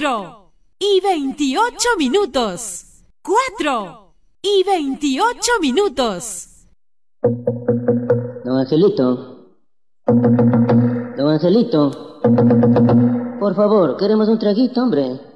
4:28. 4:28. Don Angelito. Don Angelito. Por favor, queremos un traguito, hombre.